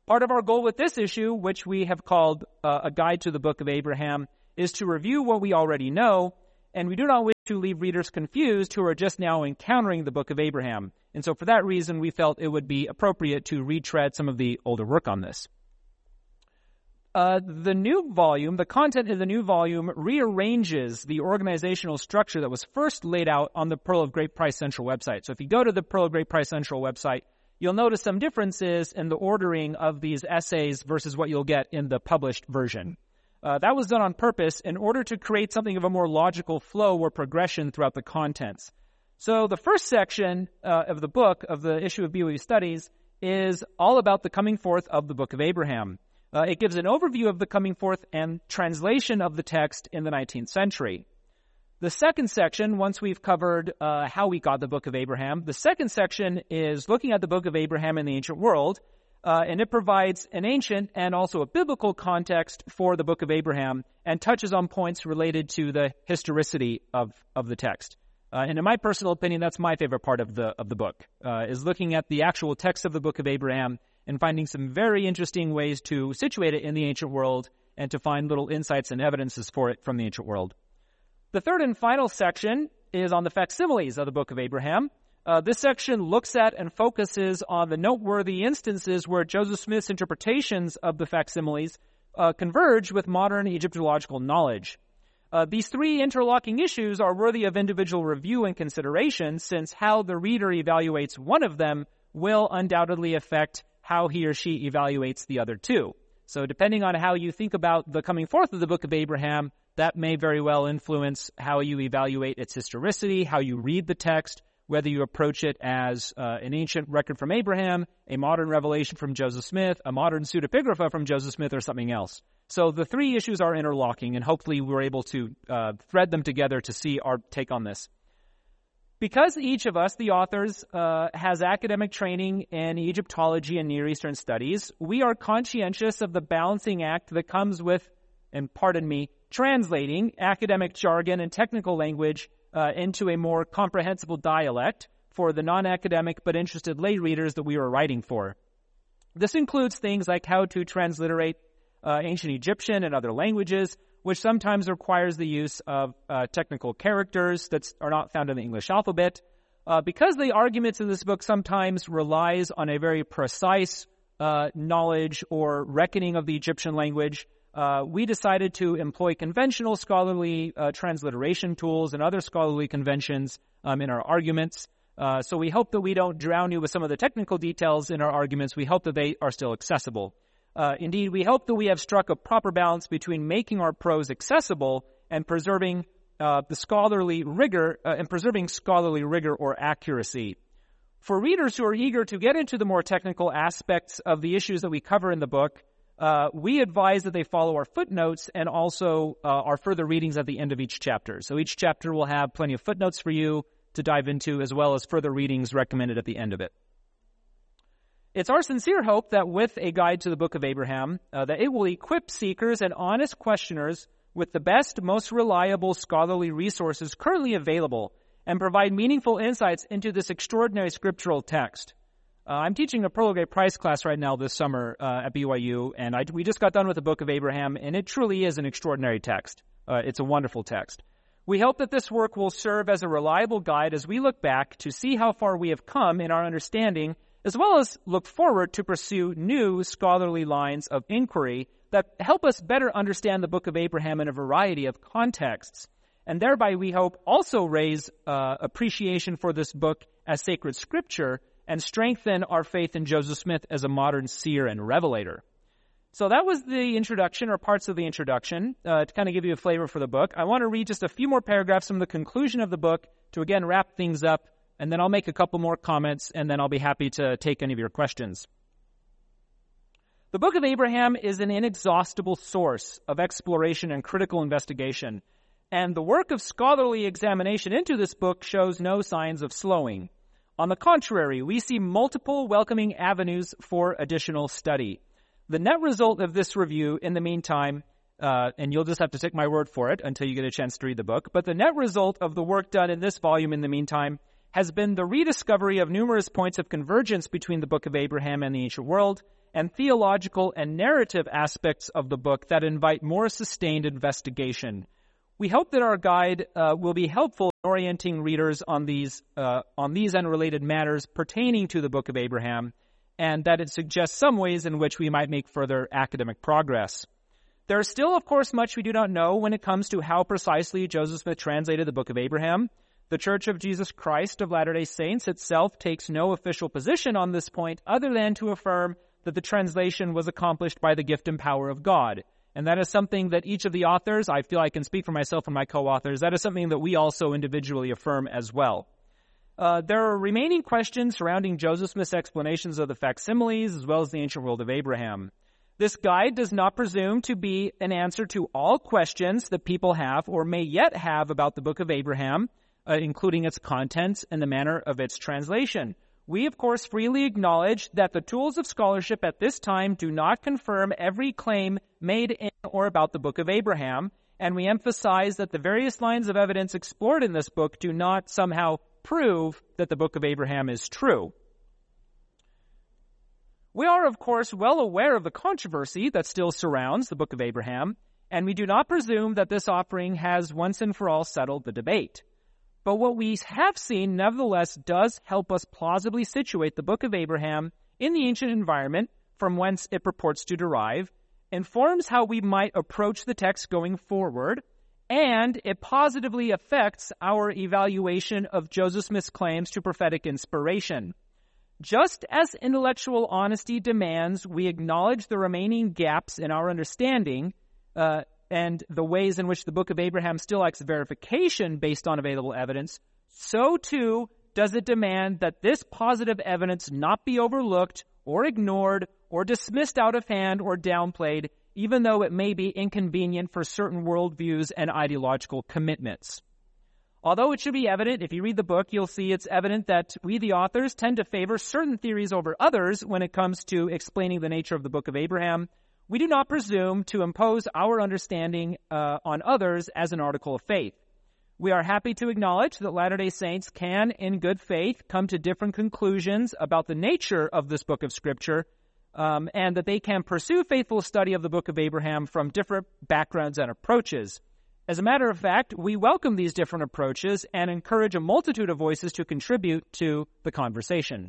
Part of our goal with this issue, which we have called a guide to the Book of Abraham, is to review what we already know, and we do not wish to leave readers confused who are just now encountering the Book of Abraham. And so for that reason, we felt it would be appropriate to retread some of the older work on this. The new volume, the content in the new volume, rearranges the organizational structure that was first laid out on the Pearl of Great Price Central website. So if you go to the Pearl of Great Price Central website, you'll notice some differences in the ordering of these essays versus what you'll get in the published version. That was done on purpose in order to create something of a more logical flow or progression throughout the contents. So the first section of the book, of the issue of BYU Studies, is all about the coming forth of the Book of Abraham. It gives an overview of the coming forth and translation of the text in the 19th century. The second section, once we've covered how we got the Book of Abraham, the second section is looking at the Book of Abraham in the ancient world, and it provides an ancient and also a biblical context for the Book of Abraham and touches on points related to the historicity of the text. And in my personal opinion, that's my favorite part of the book, is looking at the actual text of the Book of Abraham and finding some very interesting ways to situate it in the ancient world and to find little insights and evidences for it from the ancient world. The third and final section is on the facsimiles of the Book of Abraham. This section looks at and focuses on the noteworthy instances where Joseph Smith's interpretations of the facsimiles converge with modern Egyptological knowledge. These three interlocking issues are worthy of individual review and consideration, since how the reader evaluates one of them will undoubtedly affect how he or she evaluates the other two. So depending on how you think about the coming forth of the Book of Abraham, that may very well influence how you evaluate its historicity, how you read the text, whether you approach it as an ancient record from Abraham, a modern revelation from Joseph Smith, a modern pseudepigrapha from Joseph Smith, or something else. So the three issues are interlocking, and hopefully we're able to thread them together to see our take on this. Because each of us, the authors, has academic training in Egyptology and Near Eastern studies, we are conscientious of the balancing act that comes with, and pardon me, translating academic jargon and technical language into a more comprehensible dialect for the non-academic but interested lay readers that we are writing for. This includes things like how to transliterate ancient Egyptian and other languages, which sometimes requires the use of technical characters that are not found in the English alphabet. Because the arguments in this book sometimes relies on a very precise knowledge or reckoning of the Egyptian language, we decided to employ conventional scholarly transliteration tools and other scholarly conventions in our arguments. So we hope that we don't drown you with some of the technical details in our arguments. We hope that they are still accessible. Indeed, we hope that we have struck a proper balance between making our prose accessible and preserving the scholarly rigor or accuracy. For readers who are eager to get into the more technical aspects of the issues that we cover in the book, we advise that they follow our footnotes and also our further readings at the end of each chapter. So each chapter will have plenty of footnotes for you to dive into, as well as further readings recommended at the end of it. It's our sincere hope that with a guide to the Book of Abraham, that it will equip seekers and honest questioners with the best, most reliable scholarly resources currently available and provide meaningful insights into this extraordinary scriptural text. I'm teaching a Pearl of Great Price class right now this summer at BYU, and we just got done with the Book of Abraham, and it truly is an extraordinary text. It's a wonderful text. We hope that this work will serve as a reliable guide as we look back to see how far we have come in our understanding, as well as look forward to pursue new scholarly lines of inquiry that help us better understand the Book of Abraham in a variety of contexts. And thereby, we hope, also raise appreciation for this book as sacred scripture and strengthen our faith in Joseph Smith as a modern seer and revelator. So that was the introduction, or parts of the introduction, to kind of give you a flavor for the book. I want to read just a few more paragraphs from the conclusion of the book to, again, wrap things up, and then I'll make a couple more comments, and then I'll be happy to take any of your questions. The Book of Abraham is an inexhaustible source of exploration and critical investigation, and the work of scholarly examination into this book shows no signs of slowing. On the contrary, we see multiple welcoming avenues for additional study. The net result of this review, in the meantime, and you'll just have to take my word for it until you get a chance to read the book, but the net result of the work done in this volume, in the meantime, has been the rediscovery of numerous points of convergence between the Book of Abraham and the ancient world, and theological and narrative aspects of the book that invite more sustained investigation. We hope that our guide will be helpful in orienting readers on these and related matters pertaining to the Book of Abraham, and that it suggests some ways in which we might make further academic progress. There is still, of course, much we do not know when it comes to how precisely Joseph Smith translated the Book of Abraham. The Church of Jesus Christ of Latter-day Saints itself takes no official position on this point other than to affirm that the translation was accomplished by the gift and power of God. And that is something that each of the authors, I feel I can speak for myself and my co-authors, that is something that we also individually affirm as well. There are remaining questions surrounding Joseph Smith's explanations of the facsimiles as well as the ancient world of Abraham. This guide does not presume to be an answer to all questions that people have or may yet have about the Book of Abraham, including its contents and the manner of its translation. We, of course, freely acknowledge that the tools of scholarship at this time do not confirm every claim made in or about the Book of Abraham, and we emphasize that the various lines of evidence explored in this book do not somehow prove that the Book of Abraham is true. We are, of course, well aware of the controversy that still surrounds the Book of Abraham, and we do not presume that this offering has once and for all settled the debate. But what we have seen, nevertheless, does help us plausibly situate the Book of Abraham in the ancient environment from whence it purports to derive, informs how we might approach the text going forward, and it positively affects our evaluation of Joseph Smith's claims to prophetic inspiration. Just as intellectual honesty demands we acknowledge the remaining gaps in our understanding, and the ways in which the Book of Abraham still lacks verification based on available evidence, so too does it demand that this positive evidence not be overlooked or ignored or dismissed out of hand or downplayed, even though it may be inconvenient for certain worldviews and ideological commitments. Although it should be evident, if you read the book, you'll see it's evident that we, the authors, tend to favor certain theories over others when it comes to explaining the nature of the Book of Abraham. We do not presume to impose our understanding on others as an article of faith. We are happy to acknowledge that Latter-day Saints can, in good faith, come to different conclusions about the nature of this book of Scripture, and that they can pursue faithful study of the Book of Abraham from different backgrounds and approaches. As a matter of fact, we welcome these different approaches and encourage a multitude of voices to contribute to the conversation.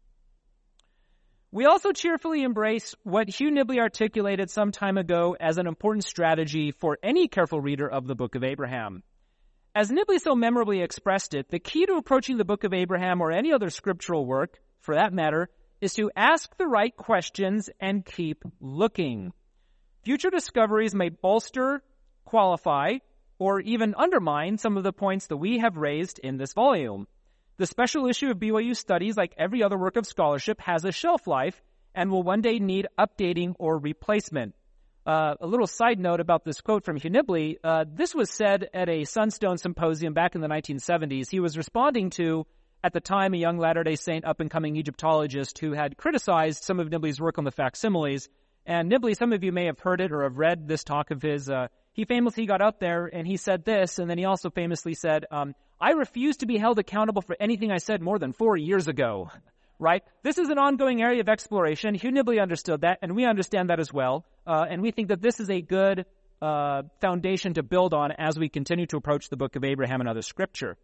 We also cheerfully embrace what Hugh Nibley articulated some time ago as an important strategy for any careful reader of the Book of Abraham. As Nibley so memorably expressed it, the key to approaching the Book of Abraham or any other scriptural work, for that matter, is to ask the right questions and keep looking. Future discoveries may bolster, qualify, or even undermine some of the points that we have raised in this volume. The special issue of BYU Studies, like every other work of scholarship, has a shelf life and will one day need updating or replacement. A little side note about this quote from Hugh Nibley. This was said at a Sunstone symposium back in the 1970s. He was responding to, at the time, a young Latter-day Saint up-and-coming Egyptologist who had criticized some of Nibley's work on the facsimiles. And Nibley, some of you may have heard it or have read this talk of his. He famously got out there and he said this, and then he also famously said, I refuse to be held accountable for anything I said more than 4 years ago, right? This is an ongoing area of exploration. Hugh Nibley understood that, and we understand that as well. And we think that this is a good foundation to build on as we continue to approach the Book of Abraham and other scripture.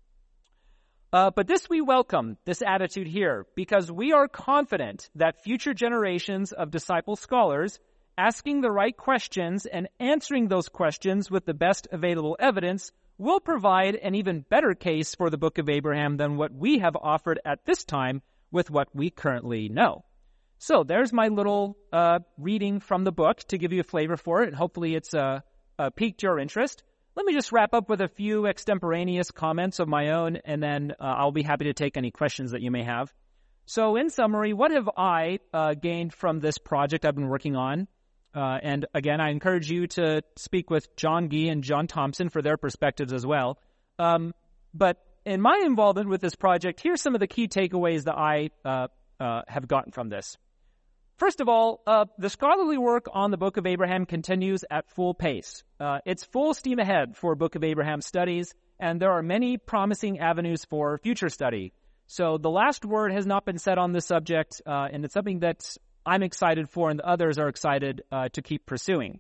But this we welcome, this attitude here, because we are confident that future generations of disciple scholars asking the right questions and answering those questions with the best available evidence will provide an even better case for the Book of Abraham than what we have offered at this time with what we currently know. So there's my little reading from the book to give you a flavor for it, and hopefully it's piqued your interest. Let me just wrap up with a few extemporaneous comments of my own, and then I'll be happy to take any questions that you may have. So in summary, what have I gained from this project I've been working on? And again, I encourage you to speak with John Gee and John Thompson for their perspectives as well. But in my involvement with this project, here's some of the key takeaways that I have gotten from this. First of all, the scholarly work on the Book of Abraham continues at full pace. It's full steam ahead for Book of Abraham studies, and there are many promising avenues for future study. So the last word has not been said on this subject, and it's something that I'm excited for and the others are excited to keep pursuing.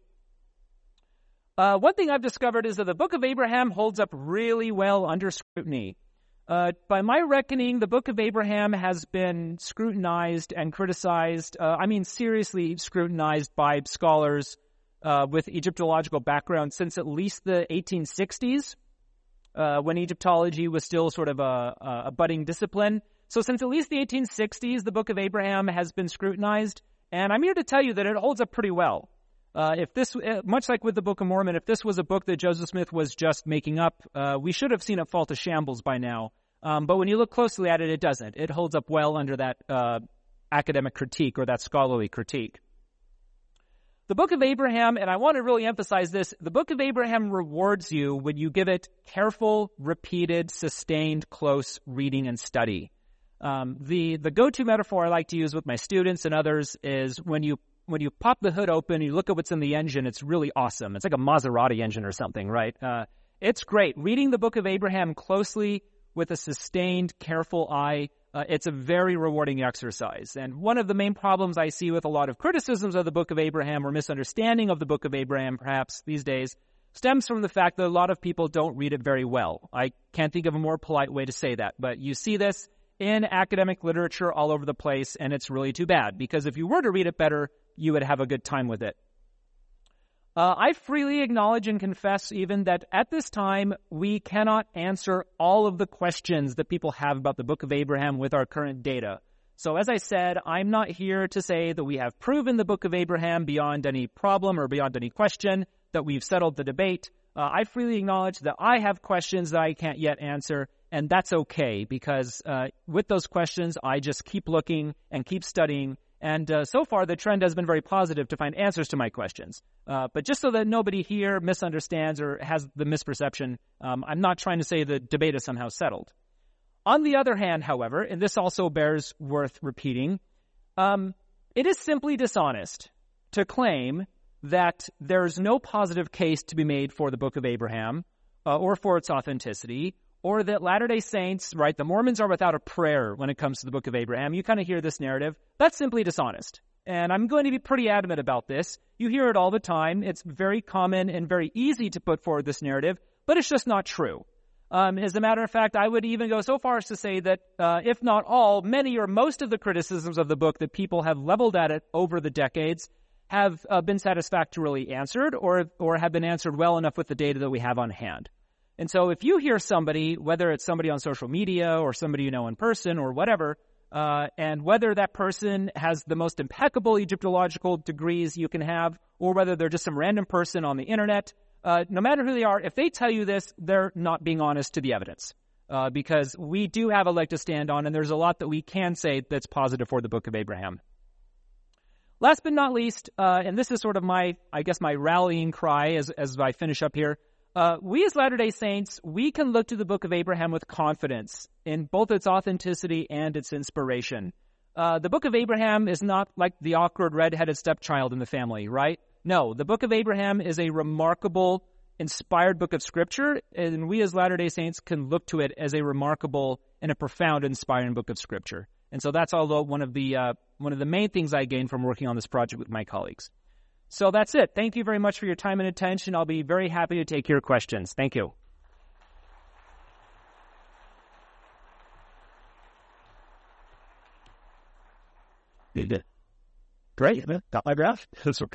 One thing I've discovered is that the Book of Abraham holds up really well under scrutiny. By my reckoning, the Book of Abraham has been scrutinized and criticized, seriously scrutinized by scholars with Egyptological background since at least the 1860s, when Egyptology was still sort of a budding discipline. So since at least the 1860s, the Book of Abraham has been scrutinized, and I'm here to tell you that it holds up pretty well. If this, much like with the Book of Mormon, if this was a book that Joseph Smith was just making up, we should have seen it fall to shambles by now. But when you look closely at it, it doesn't. It holds up well under that academic critique or that scholarly critique. The Book of Abraham, and I want to really emphasize this, the Book of Abraham rewards you when you give it careful, repeated, sustained, close reading and study. The go-to metaphor I like to use with my students and others is when you pop the hood open, you look at what's in the engine, it's really awesome. It's like a Maserati engine or something, right? It's great. Reading the Book of Abraham closely with a sustained, careful eye, it's a very rewarding exercise. And one of the main problems I see with a lot of criticisms of the Book of Abraham or misunderstanding of the Book of Abraham, perhaps these days, stems from the fact that a lot of people don't read it very well. I can't think of a more polite way to say that, but you see this in academic literature all over the place, and it's really too bad, because if you were to read it better, you would have a good time with it. I freely acknowledge and confess even that at this time, we cannot answer all of the questions that people have about the Book of Abraham with our current data. So as I said, I'm not here to say that we have proven the Book of Abraham beyond any problem or beyond any question, that we've settled the debate. I freely acknowledge that I have questions that I can't yet answer, and that's okay, because with those questions, I just keep looking and keep studying. And so far, the trend has been very positive to find answers to my questions. But just so that nobody here misunderstands or has the misperception, I'm not trying to say the debate is somehow settled. On the other hand, however, and this also bears worth repeating, it is simply dishonest to claim that there's no positive case to be made for the Book of Abraham or for its authenticity, or that Latter-day Saints, right, the Mormons are without a prayer when it comes to the Book of Abraham. You kind of hear this narrative. That's simply dishonest. And I'm going to be pretty adamant about this. You hear it all the time. It's very common and very easy to put forward this narrative, but it's just not true. As a matter of fact, I would even go so far as to say that, if not all, many or most of the criticisms of the book that people have leveled at it over the decades have been satisfactorily answered or have been answered well enough with the data that we have on hand. And so if you hear somebody, whether it's somebody on social media or somebody you know in person or whatever, and whether that person has the most impeccable Egyptological degrees you can have, or whether they're just some random person on the internet, no matter who they are, if they tell you this, they're not being honest to the evidence. Because we do have a leg to stand on, and there's a lot that we can say that's positive for the Book of Abraham. Last but not least, and this is sort of my rallying cry as I finish up here, we as Latter-day Saints, we can look to the Book of Abraham with confidence in both its authenticity and its inspiration. The Book of Abraham is not like the awkward red-headed stepchild in the family, right? No, the Book of Abraham is a remarkable, inspired book of Scripture, and we as Latter-day Saints can look to it as a remarkable and a profound, inspiring book of Scripture. And so that's all one of the main things I gained from working on this project with my colleagues. So that's it. Thank you very much for your time and attention. I'll be very happy to take your questions. Thank you. Great. Got my graph.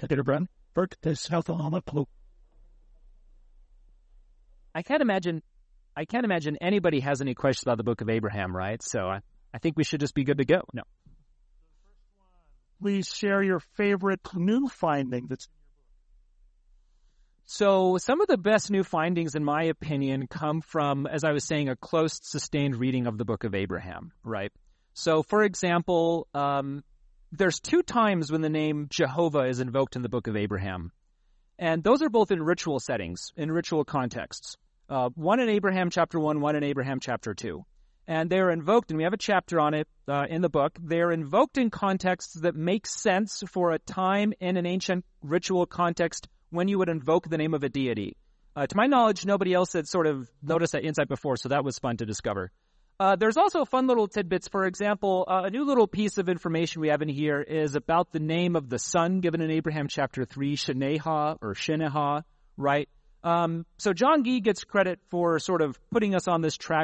I can't imagine anybody has any questions about the Book of Abraham, right? So I think we should just be good to go. No. Please share your favorite new finding that's in your book. So some of the best new findings, in my opinion, come from, as I was saying, a close, sustained reading of the Book of Abraham, right? So, for example, there's 2 times when the name Jehovah is invoked in the Book of Abraham. And those are both in ritual settings, in ritual contexts. One in Abraham chapter 1, one in Abraham chapter 2. And they're invoked, and we have a chapter on it in the book. They're invoked in contexts that make sense for a time in an ancient ritual context when you would invoke the name of a deity. To my knowledge, nobody else had sort of noticed that insight before, so that was fun to discover. There's also fun little tidbits. For example, a new little piece of information we have in here is about the name of the son given in Abraham chapter 3, Shineha, right? So John Gee gets credit for sort of putting us on this track